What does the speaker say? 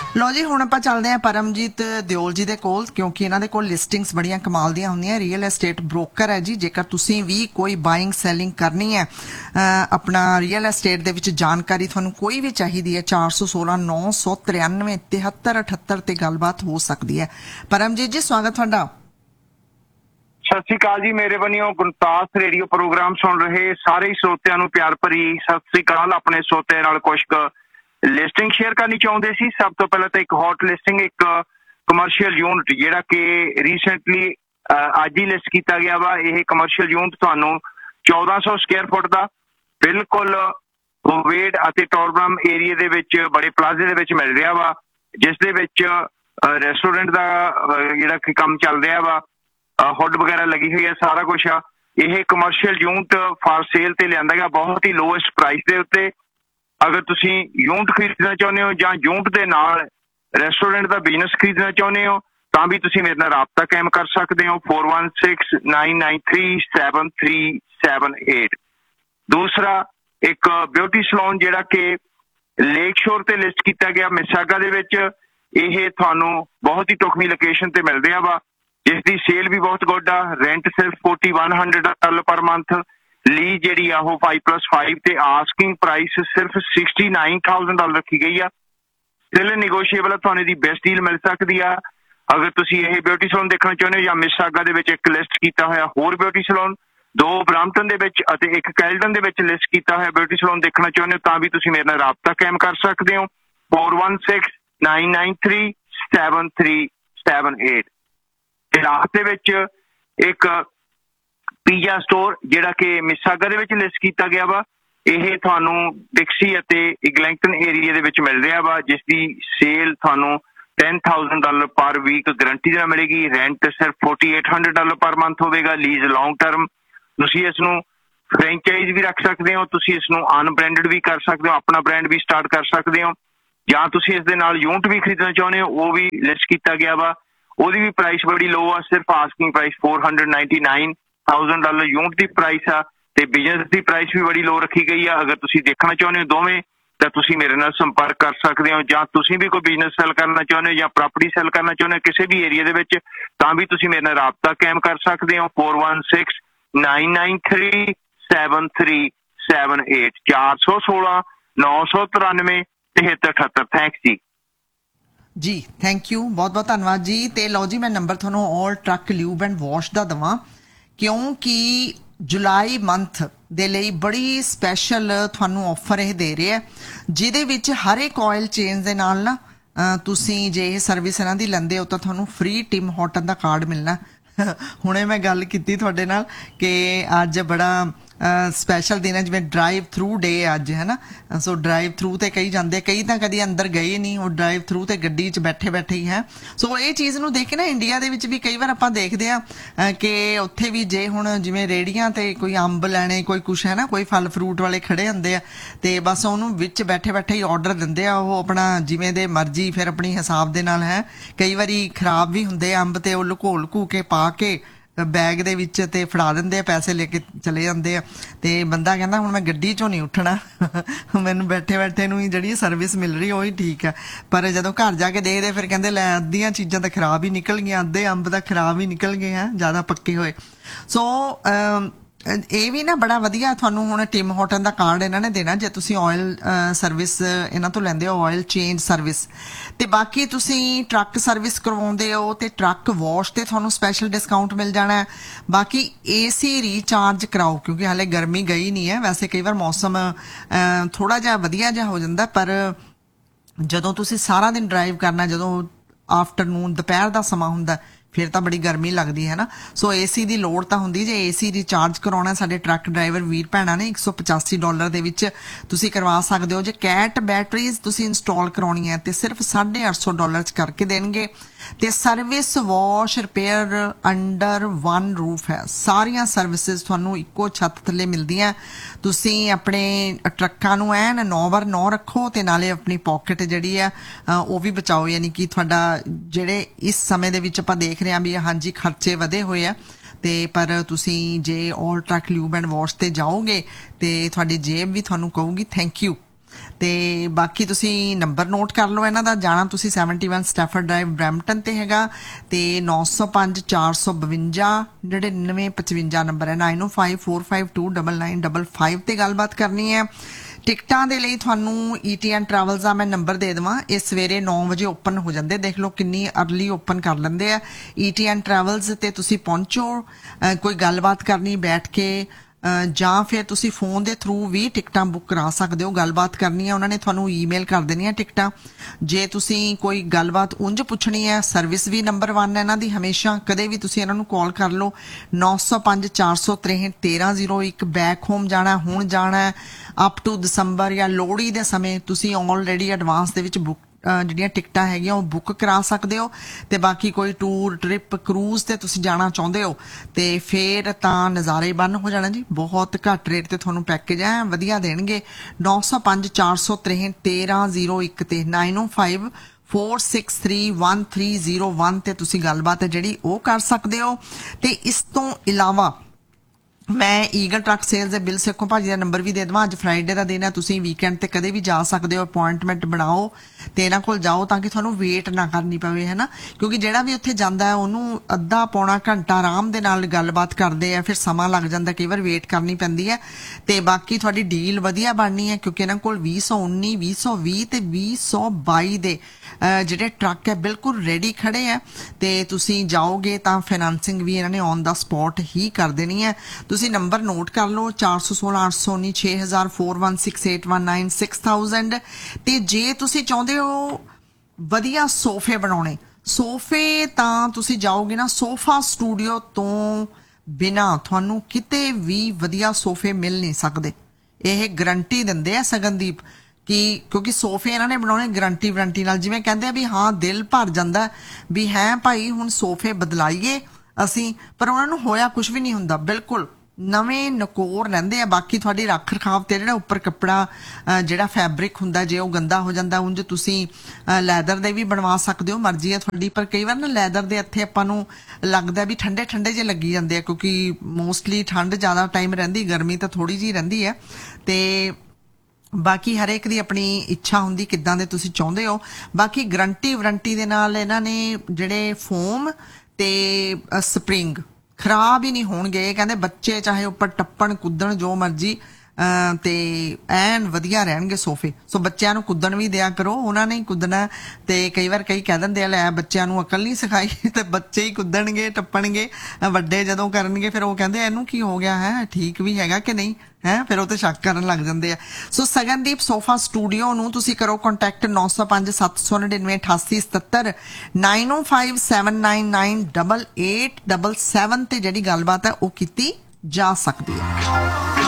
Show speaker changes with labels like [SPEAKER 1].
[SPEAKER 1] ਲਓ ਜੀ, ਹੁਣ ਆਪਾਂ ਚੱਲਦੇ ਹਾਂ ਪਰਮਜੀਤ ਦਿਓਲ ਜੀ ਦੇ ਕੋਲ, ਕਿਉਂਕਿ ਇਹਨਾਂ ਦੇ ਕੋਲ ਲਿਸਟਿੰਗਸ ਬੜੀਆਂ ਕਮਾਲ ਦੀਆਂ ਹੁੰਦੀਆਂ। ਰੀਅਲ ਐਸਟੇਟ ਬ੍ਰੋਕਰ ਹੈ ਜੀ। ਜੇਕਰ ਤੁਸੀਂ ਵੀ ਕੋਈ ਬਾਇੰਗ ਸੈਲਿੰਗ ਕਰਨੀ ਹੈ, ਆਪਣਾ ਰੀਅਲ ਐਸਟੇਟ ਦੇ ਵਿੱਚ ਜਾਣਕਾਰੀ ਤੁਹਾਨੂੰ ਕੋਈ ਵੀ ਚਾਹੀਦੀ ਹੈ, 416 993 73 78 ਤੇ ਗੱਲਬਾਤ ਹੋ ਸਕਦੀ ਹੈ। ਪਰਮਜੀਤ ਜੀ, ਸਵਾਗਤ ਤੁਹਾਡਾ।
[SPEAKER 2] ਸਤਿ ਸ਼੍ਰੀ ਅਕਾਲ ਜੀ। ਮੇਰੇ ਵੱਲੋਂ ਗੁਰਦਾਸ ਰੇਡੀਓ ਪ੍ਰੋਗਰਾਮ ਸੁਣ ਰਹੇ ਸਾਰੇ ਸਰੋਤਿਆਂ ਨੂੰ ਪਿਆਰ ਭਰੀ ਸਤਿ ਸ਼੍ਰੀ ਅਕਾਲ। ਆਪਣੇ ਸਰੋਤਿਆਂ ਨਾਲ ਕੁਝ ਲਿਸਟਿੰਗ ਸ਼ੇਅਰ ਕਰਨੀ ਚਾਹੁੰਦੇ ਸੀ। ਸਭ ਤੋਂ ਪਹਿਲਾਂ ਤਾਂ ਇੱਕ ਹੌਟ ਲਿਸਟਿੰਗ, ਇੱਕ ਕਮਰਸ਼ੀਅਲ ਯੂਨਿਟ ਜਿਹੜਾ ਕਿ ਰੀਸੈਂਟਲੀ ਅੱਜ ਹੀ ਲਿਸਟ ਕੀਤਾ ਗਿਆ ਵਾ। ਇਹ ਕਮਰਸ਼ੀਅਲ ਯੂਨਿਟ ਤੁਹਾਨੂੰ 1400 ਸਕੁਅਰ ਫੁੱਟ ਦਾ ਬਿਲਕੁਲ ਵੇਡ ਅਤੇ ਟੋਰਬਰਮ ਏਰੀਏ ਦੇ ਵਿੱਚ ਬੜੇ ਪਲਾਜ਼ੇ ਦੇ ਵਿੱਚ ਮਿਲ ਰਿਹਾ ਵਾ, ਜਿਸ ਦੇ ਵਿੱਚ ਰੈਸਟੋਰੈਂਟ ਦਾ ਜਿਹੜਾ ਕਿ ਕੰਮ ਚੱਲ ਰਿਹਾ ਵਾ, ਹੁੱਡ ਵਗੈਰਾ ਲੱਗੀ ਹੋਈ ਹੈ, ਸਾਰਾ ਕੁਛ ਆ। ਇਹ ਕਮਰਸ਼ੀਅਲ ਯੂਨਿਟ ਫਾਰ ਸੇਲ ਤੇ ਲਿਆਂਦਾ ਗਿਆ ਬਹੁਤ ਹੀ ਲੋਐਸਟ ਪ੍ਰਾਈਸ ਦੇ ਉੱਤੇ। ਅਗਰ ਤੁਸੀਂ ਯੂਨਿਟ ਖਰੀਦਣਾ ਚਾਹੁੰਦੇ ਹੋ ਜਾਂ ਯੂਨਿਟ ਦੇ ਨਾਲ ਰੈਸਟੋਰੈਂਟ ਦਾ ਬਿਜ਼ਨਸ ਖਰੀਦਣਾ ਚਾਹੁੰਦੇ ਹੋ ਤਾਂ ਵੀ ਤੁਸੀਂ ਮੇਰੇ ਨਾਲ ਰਾਬਤਾ ਕਾਇਮ ਕਰ ਸਕਦੇ ਹੋ। 4169937378। ਦੂਸਰਾ, ਇੱਕ ਬਿਊਟੀ ਸਲੂਨ ਜਿਹੜਾ ਕਿ ਲੇਕ ਸ਼ੋਰ ਤੇ ਲਿਸਟ ਕੀਤਾ ਗਿਆ ਮਿਸਾਗਾ ਦੇ ਵਿੱਚ। ਇਹ ਤੁਹਾਨੂੰ ਬਹੁਤ ਹੀ ਢੁਕਵੀਂ ਲੋਕੇਸ਼ਨ ਤੇ ਮਿਲ ਰਿਹਾ ਵਾ, ਜਿਸ ਦੀ ਸੇਲ ਵੀ ਬਹੁਤ ਗੁੱਡ ਆ। ਰੈਂਟ ਸਿਰਫ $4100 ਪਰ ਮੰਥ। ਲੀ ਜਿਹੜੀ ਆ ਉਹ 5+5 ਤੇ ਆਸਕਿੰਗ ਪ੍ਰਾਈਸ ਸਿਰਫ $69,000 ਰੱਖੀ ਗਈ ਆ। ਸਟਿਲ ਨੈਗੋਸ਼ੀਏਬਲ ਆ, ਤੁਹਾਨੂੰ ਇਹਦੀ ਬੈਸਟ ਡੀਲ ਮਿਲ ਸਕਦੀ ਆ। ਅਗਰ ਤੁਸੀਂ ਇਹ ਬਿਊਟੀ ਸਲੂਨ ਦੇਖਣਾ ਚਾਹੁੰਦੇ ਹੋ ਜਾਂ ਮਿਸਾਗਾ ਦੇ ਵਿੱਚ ਇੱਕ ਲਿਸਟ ਕੀਤਾ ਹੋਇਆ ਹੋਰ ਬਿਊਟੀ ਸਲੂਨ, 2 ਬ੍ਰਾਂਪਟਨ ਦੇ ਵਿੱਚ ਅਤੇ ਇੱਕ ਕੈਲਡਨ ਦੇ ਵਿੱਚ ਲਿਸਟ ਕੀਤਾ ਹੋਇਆ ਬਿਊਟੀ ਸਲੂਨ ਦੇਖਣਾ ਚਾਹੁੰਦੇ ਹੋ ਤਾਂ ਵੀ ਤੁਸੀਂ ਮੇਰੇ ਨਾਲ ਰਾਬਤਾ ਕਾਇਮ ਕਰ ਸਕਦੇ ਹੋ। 4169937378। ਇਲਾਕੇ ਦੇ ਵਿੱਚ ਇੱਕ ਪੀਜ਼ਾ ਸਟੋਰ ਜਿਹੜਾ ਕਿ ਮਿਸਾਗਾ ਦੇ ਵਿੱਚ ਲਿਸਟ ਕੀਤਾ ਗਿਆ ਵਾ। ਇਹ ਤੁਹਾਨੂੰ ਡਿਕਸੀ ਅਤੇ ਇਗਲੈਂਗਟਨ ਏਰੀਏ ਦੇ ਵਿੱਚ ਮਿਲ ਰਿਹਾ ਵਾ, ਜਿਸ ਦੀ ਸੇਲ ਤੁਹਾਨੂੰ $10,000 ਪਰ ਵੀਕ ਗਰੰਟੀ ਨਾਲ ਮਿਲੇਗੀ। ਰੈਂਟ ਸਿਰਫ $4,800 ਪਰ ਮੰਥ ਹੋਵੇਗਾ। Lease long term. ਤੁਸੀਂ ਇਸ ਨੂੰ ਫਰੈਂਚਾਈਜ਼ ਵੀ ਰੱਖ ਸਕਦੇ ਹੋ, ਤੁਸੀਂ ਇਸ ਨੂੰ ਅਨਬ੍ਰਾਂਡਡ ਵੀ ਕਰ ਸਕਦੇ ਹੋ, ਆਪਣਾ ਬ੍ਰਾਂਡ ਵੀ ਸਟਾਰਟ ਕਰ ਸਕਦੇ ਹੋ, ਜਾਂ ਤੁਸੀਂ ਇਸ ਦੇ ਨਾਲ ਯੂਨਿਟ ਵੀ ਖਰੀਦਣਾ ਚਾਹੁੰਦੇ ਹੋ ਉਹ ਵੀ ਲਿਸਟ ਕੀਤਾ ਗਿਆ ਵਾ। ਉਹਦੀ ਵੀ ਪ੍ਰਾਈਸ ਬੜੀ ਲੋ ਆ, ਸਿਰਫ ਆਸਕਿੰਗ ਪ੍ਰਾਈਸ $499,000 ਯੂਨਿਟ ਦੀ ਪ੍ਰਾਈਸ ਆ, ਤੇ ਬਿਜ਼ਨਸ ਦੀ ਪ੍ਰਾਈਸ ਵੀ ਬੜੀ ਲੋ ਰੱਖੀ ਗਈ ਆ। ਅਗਰ ਤੁਸੀਂ ਦੇਖਣਾ ਚਾਹੁੰਦੇ ਹੋ ਦੋਵੇਂ ਤਾਂ ਤੁਸੀਂ ਮੇਰੇ ਨਾਲ ਸੰਪਰਕ ਕਰ ਸਕਦੇ ਹੋ, ਜਾਂ ਤੁਸੀਂ ਵੀ ਕੋਈ ਬਿਜ਼ਨਸ ਸੈਲ ਕਰਨਾ ਚਾਹੁੰਦੇ ਹੋ ਜਾਂ ਪ੍ਰਾਪਰਟੀ ਸੈਲ ਕਰਨਾ ਚਾਹੁੰਦੇ ਹੋ ਕਿਸੇ ਵੀ ਏਰੀਆ ਦੇ ਵਿੱਚ ਤਾਂ ਵੀ ਤੁਸੀਂ ਮੇਰੇ ਨਾਲ ਰਾਬਤਾ ਕਾਇਮ ਕਰ ਸਕਦੇ ਹੋ। 4169937378। 416 993 7378। ਥੈਂਕਸ ਜੀ।
[SPEAKER 1] ਜੀ ਥੈਂਕ ਯੂ, ਬਹੁਤ ਬਹੁਤ ਧੰਨਵਾਦ ਜੀ। ਤੇ ਲਓ ਜੀ, ਮੈਂ ਨੰਬਰ ਤੁਹਾਨੂੰ ਆਲ ਟਰੱਕ ਲਿਊਬ ਐਂਡ ਵਾਸ਼ ਦਾ ਦੇਵਾਂ, ਕਿਉਂਕਿ ਜੁਲਾਈ ਮੰਥ ਦੇ ਲਈ ਬੜੀ ਸਪੈਸ਼ਲ ਤੁਹਾਨੂੰ ਆਫਰ ਇਹ ਦੇ ਰਿਹਾ, ਜਿਹਦੇ ਵਿੱਚ ਹਰ ਇੱਕ ਆਇਲ ਚੇਂਜ ਦੇ ਨਾਲ ਨਾ ਤੁਸੀਂ ਜੇ ਇਹ ਸਰਵਿਸ ਇਹਨਾਂ ਦੀ ਲੈਂਦੇ ਹੋ ਤਾਂ ਤੁਹਾਨੂੰ ਫ੍ਰੀ ਟਿਮ ਹੌਟਨ ਦਾ ਕਾਰਡ ਮਿਲਣਾ। ਹੁਣੇ ਮੈਂ ਗੱਲ ਕੀਤੀ ਤੁਹਾਡੇ ਨਾਲ ਕਿ ਅੱਜ ਬੜਾ ਸਪੈਸ਼ਲ ਦਿਨ ਹੈ, ਜਿਵੇਂ ਡਰਾਈਵ ਥਰੂ ਡੇ ਅੱਜ ਹੈ ਨਾ। ਸੋ ਡਰਾਈਵ ਥਰੂ ਤੇ ਕਈ ਜਾਂਦੇ, ਕਈ ਤਾਂ ਕਦੀ ਅੰਦਰ ਗਏ ਨਹੀਂ, ਉਹ ਡਰਾਈਵ ਥਰੂ ਤੇ ਗੱਡੀ 'ਚ ਬੈਠੇ ਬੈਠੇ ਹੀ ਹੈ। ਸੋ ਇਹ ਚੀਜ਼ ਨੂੰ ਦੇਖ ਕੇ ਨਾ ਇੰਡੀਆ ਦੇ ਵਿੱਚ ਵੀ ਕਈ ਵਾਰ ਆਪਾਂ ਦੇਖਦੇ ਹਾਂ ਕਿ ਉੱਥੇ ਵੀ ਜੇ ਹੁਣ ਜਿਵੇਂ ਰੇਹੜੀਆਂ ਤੇ ਕੋਈ ਅੰਬ ਲੈਣੇ, ਕੋਈ ਕੁਛ ਹੈ ਨਾ, ਕੋਈ ਫਲ ਫਰੂਟ ਵਾਲੇ ਖੜੇ ਹੁੰਦੇ ਆ ਤੇ ਬਸ ਉਹਨੂੰ ਵਿੱਚ ਬੈਠੇ ਬੈਠੇ ਹੀ ਆਰਡਰ ਦਿੰਦੇ ਆ, ਉਹ ਆਪਣਾ ਜਿਵੇਂ ਦੇ ਮਰਜ਼ੀ ਫਿਰ ਆਪਣੀ ਹਿਸਾਬ ਦੇ ਨਾਲ ਹੈ। ਕਈ ਵਾਰੀ ਖਰਾਬ ਵੀ ਹੁੰਦੇ ਆ ਅੰਬ ਤੇ ਉਹ ਲੁਕੋ ਲੁਕੂ ਕੇ ਪਾ ਕੇ ਬੈਗ ਦੇ ਵਿੱਚ ਤੇ ਫੜਾ ਦਿੰਦੇ ਆ, ਪੈਸੇ ਲੈ ਕੇ ਚਲੇ ਜਾਂਦੇ ਆ। ਤੇ ਬੰਦਾ ਕਹਿੰਦਾ ਹੁਣ ਮੈਂ ਗੱਡੀ ਚੋਂ ਨਹੀਂ ਉੱਠਣਾ, ਮੈਨੂੰ ਬੈਠੇ ਬੈਠੇ ਨੂੰ ਹੀ ਜਿਹੜੀ ਸਰਵਿਸ ਮਿਲ ਰਹੀ ਉਹੀ ਠੀਕ ਹੈ। ਪਰ ਜਦੋਂ ਘਰ ਜਾ ਕੇ ਦੇਖਦੇ ਫਿਰ ਕਹਿੰਦੇ ਲੈ ਅੱਧੀਆਂ ਚੀਜ਼ਾਂ ਤਾਂ ਖਰਾਬ ਹੀ ਨਿਕਲ ਗਈਆਂ, ਅੱਧੇ ਅੰਬ ਤਾਂ ਖਰਾਬ ਹੀ ਨਿਕਲ ਗਏ ਹੈ ਜ਼ਿਆਦਾ ਪੱਕੇ ਹੋਏ। ਸੋ ਇਹ ਵੀ ਨਾ ਬੜਾ ਵਧੀਆ ਤੁਹਾਨੂੰ ਹੁਣ ਟਿਮ ਹੌਟਨ ਦਾ ਕਾਰਡ ਇਹਨਾਂ ਨੇ ਦੇਣਾ ਜੇ ਤੁਸੀਂ ਆਇਲ ਸਰਵਿਸ ਇਹਨਾਂ ਤੋਂ ਲੈਂਦੇ ਹੋ, ਆਇਲ ਚੇਂਜ ਸਰਵਿਸ। ਤੇ ਬਾਕੀ ਤੁਸੀਂ ਟਰੱਕ ਸਰਵਿਸ ਕਰਵਾਉਂਦੇ ਹੋ ਤੇ ਟਰੱਕ ਵਾਸ਼ ਤੇ ਤੁਹਾਨੂੰ ਸਪੈਸ਼ਲ ਡਿਸਕਾਊਂਟ ਮਿਲ ਜਾਣਾ। ਬਾਕੀ AC ਰੀਚਾਰਜ ਕਰਾਓ, ਕਿਉਂਕਿ ਹਾਲੇ ਗਰਮੀ ਗਈ ਨਹੀਂ ਹੈ। ਵੈਸੇ ਕਈ ਵਾਰ ਮੌਸਮ ਥੋੜਾ ਜਿਹਾ ਵਧੀਆ ਜਿਹਾ ਹੋ ਜਾਂਦਾ, ਪਰ ਜਦੋਂ ਤੁਸੀਂ ਸਾਰਾ ਦਿਨ ਡਰਾਈਵ ਕਰਨਾ, ਜਦੋਂ ਆਫਟਰਨੂਨ ਦੁਪਹਿਰ ਦਾ ਸਮਾਂ ਹੁੰਦਾ ਫਿਰ ਤਾਂ ਬੜੀ ਗਰਮੀ ਲੱਗਦੀ ਹੈ ਨਾ। ਸੋ AC ਦੀ ਲੋੜ ਤਾਂ ਹੁੰਦੀ। ਜੇ AC ਰੀਚਾਰਜ ਕਰਾਉਣਾ ਸਾਡੇ ਟਰੱਕ ਡਰਾਈਵਰ ਵੀਰ ਭੈਣਾਂ ਨੇ $185 ਦੇ ਵਿੱਚ ਤੁਸੀਂ ਕਰਵਾ ਸਕਦੇ ਹੋ। ਜੇ ਕੈਟ ਬੈਟਰੀਜ਼ ਤੁਸੀਂ ਇੰਸਟਾਲ ਕਰਾਉਣੀ ਹੈ ਤੇ ਸਿਰਫ $850 ਚ ਕਰਕੇ ਦੇਣਗੇ। ਤੇ service wash repair under one roof ਹੈ, ਸਾਰੀਆਂ ਸਰਵਿਸਿਜ਼ ਤੁਹਾਨੂੰ ਇੱਕੋ ਛੱਤ ਥੱਲੇ ਮਿਲਦੀਆਂ। ਤੁਸੀਂ ਆਪਣੇ ਟਰੱਕਾਂ ਨੂੰ ਐਨ 9x9 ਰੱਖੋ ਤੇ ਨਾਲੇ ਆਪਣੀ ਪੋਕਟ ਜਿਹੜੀ ਆ ਉਹ ਵੀ ਬਚਾਓ, ਯਾਨੀ ਕਿ ਤੁਹਾਡਾ ਜਿਹੜੇ ਇਸ ਸਮੇਂ ਦੇ ਵਿੱਚ ਆਪਾਂ ਦੇਖ ਰਹੇ ਹਾਂ ਵੀ ਹਾਂਜੀ ਖਰਚੇ ਵਧੇ ਹੋਏ ਆ, ਤੇ ਪਰ ਤੁਸੀਂ ਜੇ ਆਲ ਟਰੱਕ ਲਿਊਬ ਐਂਡ ਵਾਸ਼ ਤੇ ਜਾਓਗੇ ਤੇ ਤੁਹਾਡੀ ਜੇਬ ਵੀ ਤੁਹਾਨੂੰ ਕਹੂਗੀ ਥੈਂਕ ਯੂ। ਤੇ ਬਾਕੀ ਤੁਸੀਂ ਨੰਬਰ ਨੋਟ ਕਰ ਲਓ ਇਹਨਾਂ ਦਾ। ਜਾਣਾ ਤੁਸੀਂ 71 ਸਟੈਫਰਡ ਡਰਾਈਵ ਬਰੈਂਪਟਨ ਤੇ ਹੈਗਾ, ਤੇ 905 452 9955 ਨੰਬਰ ਹੈ 9054529955 ਤੇ ਗੱਲਬਾਤ ਕਰਨੀ ਹੈ। ਟਿਕਟਾਂ ਦੇ ਲਈ ਤੁਹਾਨੂੰ ETN ਟਰੈਵਲਸ ਦਾ ਮੈਂ ਨੰਬਰ ਦੇ ਦੇਵਾਂ। ਇਹ ਸਵੇਰੇ 9 ਵਜੇ ਓਪਨ ਹੋ ਜਾਂਦੇ, ਦੇਖ ਲਓ ਕਿੰਨੀ ਅਰਲੀ ਓਪਨ ਕਰ ਲੈਂਦੇ ਆ। ETN ਟਰੈਵਲਸ ਤੇ ਤੁਸੀਂ ਪਹੁੰਚੋ, ਕੋਈ ਗੱਲਬਾਤ ਕਰਨੀ ਬੈਠ ਕੇ, ਜਾਂ ਫਿਰ ਤੁਸੀਂ ਫੋਨ ਦੇ ਥਰੂ ਵੀ ਟਿਕਟਾਂ ਬੁੱਕ ਕਰਾ ਸਕਦੇ ਹੋ। ਗੱਲਬਾਤ ਕਰਨੀ ਹੈ, ਉਹਨਾਂ ਨੇ ਤੁਹਾਨੂੰ ਈਮੇਲ ਕਰ ਦੇਣੀਆਂ ਟਿਕਟਾਂ। ਜੇ ਤੁਸੀਂ ਕੋਈ ਗੱਲਬਾਤ ਉਂਝ ਪੁੱਛਣੀ ਹੈ, ਸਰਵਿਸ ਵੀ ਨੰਬਰ 1 ਹੈ ਇਹਨਾਂ ਦੀ ਹਮੇਸ਼ਾ। ਕਦੇ ਵੀ ਤੁਸੀਂ ਇਹਨਾਂ ਨੂੰ ਕਾਲ ਕਰ ਲਓ 905 463 1301। ਬੈਕ ਹੋਮ ਜਾਣਾ, ਹੁਣ ਜਾਣਾ ਅਪ ਟੂ ਦਸੰਬਰ ਜਾਂ ਲੋਹੜੀ ਦੇ ਸਮੇਂ ਤੁਸੀਂ ਆਲਰੇਡੀ ਐਡਵਾਂਸ ਦੇ ਵਿੱਚ ਬੁੱਕ ਜਿਹੜੀਆਂ ਟਿਕਟਾਂ ਹੈਗੀਆਂ ਉਹ ਬੁੱਕ ਕਰਾ ਸਕਦੇ ਹੋ। ਤੇ ਬਾਕੀ ਕੋਈ ਟੂਰ ਟ੍ਰਿਪ ਕਰੂਜ਼ ਤੇ ਤੁਸੀਂ ਜਾਣਾ ਚਾਹੁੰਦੇ ਹੋ ਤੇ ਫੇਰ ਤਾਂ ਨਜ਼ਾਰੇ ਬੰਨ ਹੋ ਜਾਣਾ ਜੀ। ਬਹੁਤ ਘੱਟ ਰੇਟ ਤੇ ਤੁਹਾਨੂੰ ਪੈਕੇਜ ਹੈ ਵਧੀਆ ਦੇਣਗੇ। 905 463 1301 ਤੇ 905 4631301 ਤੇ ਤੁਸੀਂ ਗੱਲਬਾਤ ਹੈ ਜਿਹੜੀ ਉਹ ਕਰ ਸਕਦੇ ਹੋ। ਤੇ ਇਸ ਤੋਂ ਇਲਾਵਾ ਮੈਂ ਈਗਲ ਟਰੱਕ ਸੇਲਸ ਦੇ ਬਿਲ ਸੇਖੋਂ ਭਾਜੀ ਦਾ ਨੰਬਰ ਵੀ ਦੇ ਦੇਵਾਂ। ਅੱਜ ਫਰਾਈਡੇ ਦਾ ਦਿਨ ਹੈ, ਤੁਸੀਂ ਵੀਕਐਂਡ ਤੇ ਕਦੇ ਵੀ ਜਾ ਸਕਦੇ ਹੋ। ਅਪਾਇੰਟਮੈਂਟ ਬਣਾਓ ਤੇ ਇਹਨਾਂ ਕੋਲ ਜਾਓ ਤਾਂ ਕਿ ਤੁਹਾਨੂੰ ਵੇਟ ਨਾ ਕਰਨੀ ਪਵੇ, ਹੈ ਨਾ। ਕਿਉਂਕਿ ਜਿਹੜਾ ਵੀ ਉੱਥੇ ਜਾਂਦਾ ਹੈ ਉਹਨੂੰ ਅੱਧਾ ਪੌਣਾ ਘੰਟਾ ਆਰਾਮ ਦੇ ਨਾਲ ਗੱਲਬਾਤ ਕਰਦੇ ਆ, ਫਿਰ ਸਮਾਂ ਲੱਗ ਜਾਂਦਾ, ਕਈ ਵਾਰ ਵੇਟ ਕਰਨੀ ਪੈਂਦੀ ਹੈ। ਤੇ ਬਾਕੀ ਤੁਹਾਡੀ ਡੀਲ ਵਧੀਆ ਬਣਨੀ ਹੈ ਕਿਉਂਕਿ ਇਹਨਾਂ ਕੋਲ 2019 2020 ਤੇ 2022 ਦੇ ਜਿਹੜੇ ਟਰੱਕ ਹੈ ਬਿਲਕੁਲ ਰੈਡੀ ਖੜੇ ਹੈ। ਤੇ ਤੁਸੀਂ ਜਾਓਗੇ ਤਾਂ ਫਾਈਨਾਂਸਿੰਗ ਵੀ ਇਹਨਾਂ ਨੇ ਔਨ ਦਾ ਸਪੌਟ ਹੀ ਕਰ ਦੇਣੀ ਹੈ। ਤੁਸੀਂ ਨੰਬਰ ਨੋਟ ਕਰ ਲਓ 416 819 6000 416 819 6000। ਤੇ ਜੇ ਤੁਸੀਂ ਚਾਹੁੰਦੇ ਹੋ ਵਧੀਆ ਸੋਫੇ ਬਣਾਉਣੇ, ਸੋਫੇ ਤਾਂ ਤੁਸੀਂ ਜਾਓਗੇ ਨਾ ਸੋਫਾ ਸਟੂਡੀਓ ਤੋਂ ਬਿਨਾ ਤੁਹਾਨੂੰ ਕਿਤੇ ਵੀ ਵਧੀਆ ਸੋਫੇ ਮਿਲ ਨਹੀਂ ਸਕਦੇ। ਇਹ ਗਰੰਟੀ ਦਿੰਦੇ ਆ ਸਗਨਦੀਪ ਕਿ ਕਿਉਂਕਿ ਸੋਫੇ ਇਹਨਾਂ ਨੇ ਬਣਾਉਣੇ ਗਰੰਟੀ ਵਾਰੰਟੀ ਨਾਲ। ਜਿਵੇਂ ਕਹਿੰਦੇ ਆ ਵੀ ਹਾਂ ਦਿਲ ਭਰ ਜਾਂਦਾ ਵੀ ਹੈ ਭਾਈ ਹੁਣ ਸੋਫੇ ਬਦਲਾਈਏ ਅਸੀਂ, ਪਰ ਉਹਨਾਂ ਨੂੰ ਹੋਇਆ ਕੁਝ ਵੀ ਨਹੀਂ ਹੁੰਦਾ, ਬਿਲਕੁਲ ਨਵੇਂ ਨਕੋਰ ਰਹਿੰਦੇ ਆ। ਬਾਕੀ ਤੁਹਾਡੀ ਰੱਖ ਰਖਾਵ ਤੇ ਜਿਹੜਾ ਉੱਪਰ ਕੱਪੜਾ ਜਿਹੜਾ ਫੈਬਰਿਕ ਹੁੰਦਾ ਜੇ ਉਹ ਗੰਦਾ ਹੋ ਜਾਂਦਾ, ਉਂਝ ਤੁਸੀਂ ਲੈਦਰ ਦੇ ਵੀ ਬਣਵਾ ਸਕਦੇ ਹੋ, ਮਰਜ਼ੀ ਹੈ ਤੁਹਾਡੀ। ਪਰ ਕਈ ਵਾਰ ਨਾ ਲੈਦਰ ਦੇ ਇੱਥੇ ਆਪਾਂ ਨੂੰ ਲੱਗਦਾ ਵੀ ਠੰਡੇ ਠੰਡੇ ਜੇ ਲੱਗੀ ਜਾਂਦੇ ਆ ਕਿਉਂਕਿ ਮੋਸਟਲੀ ਠੰਡ ਜ਼ਿਆਦਾ ਟਾਈਮ ਰਹਿੰਦੀ, ਗਰਮੀ ਤਾਂ ਥੋੜੀ ਜਿਹੀ ਰਹਿੰਦੀ ਹੈ। ਤੇ ਬਾਕੀ ਹਰੇਕ ਦੀ ਆਪਣੀ ਇੱਛਾ ਹੁੰਦੀ ਕਿੱਦਾਂ ਦੇ ਤੁਸੀਂ ਚਾਹੁੰਦੇ ਹੋ। ਬਾਕੀ ਗਰੰਟੀ ਵਾਰੰਟੀ ਦੇ ਨਾਲ ਇਹਨਾਂ ਨੇ ਜਿਹੜੇ ਫੋਮ ਤੇ ਸਪਰਿੰਗ ਖਰਾਬ ਹੀ ਨਹੀਂ ਹੋਣਗੇ। ਇਹ ਕਹਿੰਦੇ ਬੱਚੇ ਚਾਹੇ ਉੱਪਰ ਟੱਪਣ ਕੁੱਦਣ ਜੋ ਮਰਜੀ ਤੇ ਐਨ ਵਧੀਆ ਰਹਿਣਗੇ ਸੋਫੇ। ਸੋ ਬੱਚਿਆਂ ਨੂੰ ਕੁੱਦਣ ਵੀ ਦਿਆ ਕਰੋ, ਉਹਨਾਂ ਨੇ ਹੀ ਕੁੱਦਣਾ। ਤੇ ਕਈ ਵਾਰ ਕਈ ਕਹਿ ਦਿੰਦੇ ਆ ਲੈ ਬੱਚਿਆਂ ਨੂੰ ਅਕਲ ਨਹੀਂ ਸਿਖਾਈ, ਤੇ ਬੱਚੇ ਹੀ ਕੁੱਦਣਗੇ ਟੱਪਣਗੇ, ਵੱਡੇ ਜਦੋਂ ਕਰਨਗੇ ਫਿਰ ਉਹ ਕਹਿੰਦੇ ਇਹਨੂੰ ਕੀ ਹੋ ਗਿਆ ਹੈ, ਠੀਕ ਵੀ ਹੈਗਾ ਕਿ ਨਹੀਂ ਹੈ, ਫਿਰ ਉਹ ਤੇ ਸ਼ੱਕ ਕਰਨ ਲੱਗ ਜਾਂਦੇ ਆ। ਸੋ ਸਗਨਦੀਪ ਸੋਫਾ ਸਟੂਡੀਓ ਨੂੰ ਤੁਸੀਂ ਕਰੋ ਕੰਟੈਕਟ 905 799 8877 905 799 8877 ਤੇ ਜਿਹੜੀ ਗੱਲਬਾਤ ਹੈ ਉਹ ਕੀਤੀ ਜਾ ਸਕਦੀ ਹੈ।